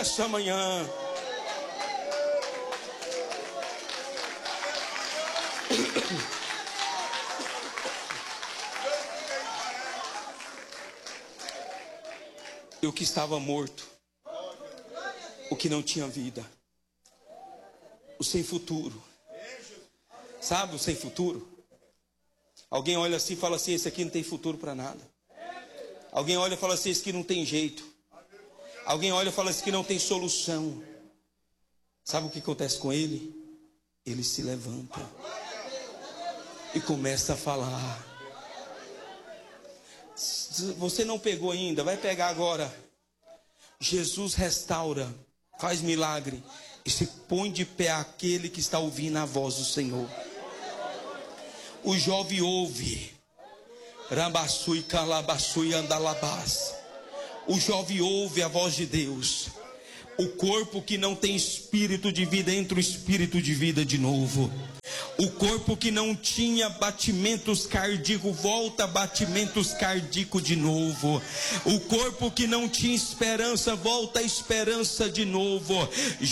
nessa manhã. E o que estava morto, o que não tinha vida, o sem futuro. Sabe o sem futuro? Alguém olha assim e fala assim: esse aqui não tem futuro para nada. Alguém olha e fala assim: esse aqui não tem jeito. Alguém olha e fala assim: que não tem solução. Sabe o que acontece com ele? Ele se levanta e começa a falar. Você não pegou ainda, vai pegar agora. Jesus restaura, faz milagre e se põe de pé aquele que está ouvindo a voz do Senhor. O jovem ouve. Rabassui, calabassui, andalabás. O jovem ouve a voz de Deus. O corpo que não tem espírito de vida entra o espírito de vida de novo. O corpo que não tinha batimentos cardíacos volta a batimentos cardíacos de novo. O corpo que não tinha esperança volta a esperança de novo.